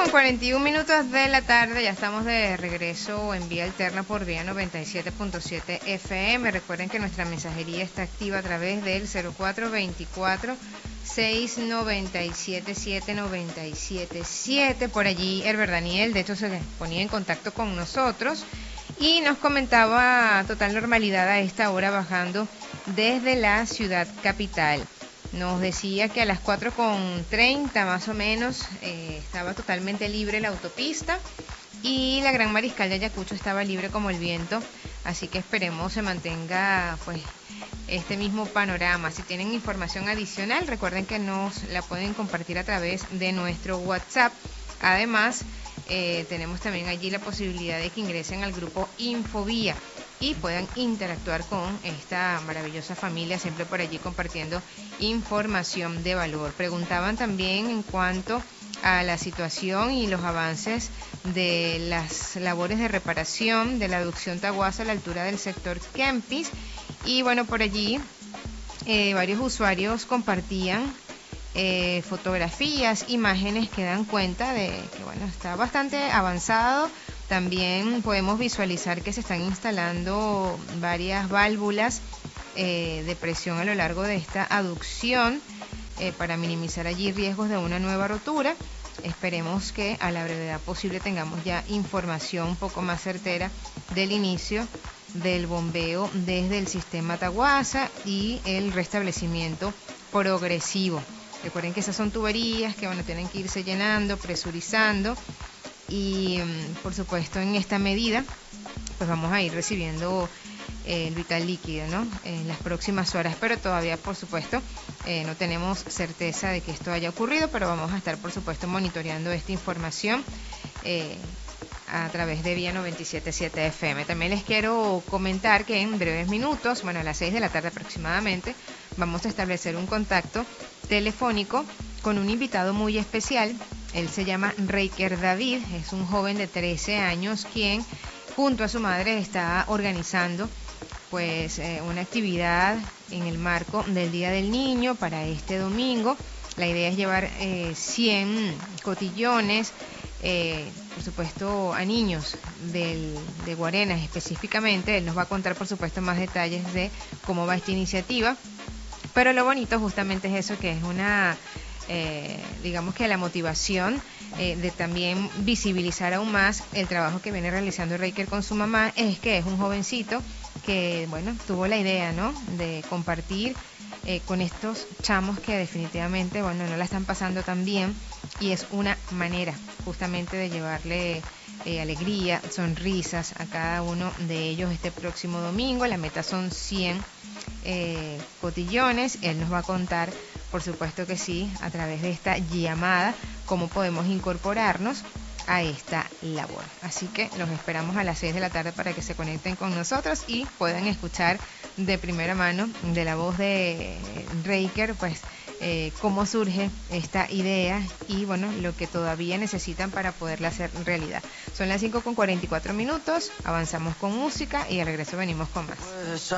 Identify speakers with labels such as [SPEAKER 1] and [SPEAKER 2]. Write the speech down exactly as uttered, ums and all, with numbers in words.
[SPEAKER 1] con cuarenta y un minutos de la tarde, ya estamos de regreso en vía alterna por vía noventa y siete punto siete F M. Recuerden que nuestra mensajería está activa a través del cero cuatro veinticuatro, seiscientos noventa y siete, setecientos noventa y siete siete. Por allí Herbert Daniel, de hecho, se ponía en contacto con nosotros y nos comentaba total normalidad a esta hora bajando desde la ciudad capital. Nos decía que a las cuatro con treinta más o menos eh, estaba totalmente libre la autopista y la Gran Mariscal de Ayacucho estaba libre como el viento, así que esperemos se mantenga pues este mismo panorama. Si tienen información adicional, recuerden que nos la pueden compartir a través de nuestro WhatsApp. Además, eh, tenemos también allí la posibilidad de que ingresen al grupo Infovía y puedan interactuar con esta maravillosa familia, siempre por allí compartiendo información de valor. Preguntaban también en cuanto a la situación y los avances de las labores de reparación de la aducción Taguasa a la altura del sector Kempis, y bueno, por allí eh, varios usuarios compartían eh, fotografías, imágenes que dan cuenta de que bueno, está bastante avanzado. También podemos visualizar que se están instalando varias válvulas eh, de presión a lo largo de esta aducción eh, para minimizar allí riesgos de una nueva rotura. Esperemos que a la brevedad posible tengamos ya información un poco más certera del inicio del bombeo desde el sistema Taguasa y el restablecimiento progresivo. Recuerden que esas son tuberías que bueno, tienen que irse llenando, presurizando. Y por supuesto en esta medida pues vamos a ir recibiendo eh, el vital líquido, ¿no?, en las próximas horas, pero todavía por supuesto eh, no tenemos certeza de que esto haya ocurrido, pero vamos a estar por supuesto monitoreando esta información eh, a través de vía noventa y siete punto siete F M. También les quiero comentar que en breves minutos, bueno, a las seis de la tarde aproximadamente, vamos a establecer un contacto telefónico con un invitado muy especial. Él se llama Reiker David, es un joven de trece años quien junto a su madre está organizando pues eh, una actividad en el marco del Día del Niño para este domingo. La idea es llevar eh, cien cotillones, eh, por supuesto a niños del, de Guarenas específicamente. Él nos va a contar por supuesto más detalles de cómo va esta iniciativa, pero lo bonito justamente es eso, que es una... Eh, digamos que la motivación eh, de también visibilizar aún más el trabajo que viene realizando Reiker con su mamá, es que es un jovencito que, bueno, tuvo la idea, ¿no?, de compartir eh, con estos chamos que definitivamente, bueno, no la están pasando tan bien, y es una manera justamente de llevarle eh, alegría, sonrisas a cada uno de ellos este próximo domingo. La meta son cien eh, cotillones. Él nos va a contar, por supuesto que sí, a través de esta llamada, cómo podemos incorporarnos a esta labor. Así que los esperamos a las seis de la tarde para que se conecten con nosotros y puedan escuchar de primera mano de la voz de Reiker, pues, eh, cómo surge esta idea y, bueno, lo que todavía necesitan para poderla hacer realidad. Son las cinco con cuarenta y cuatro minutos, avanzamos con música y al regreso venimos con más.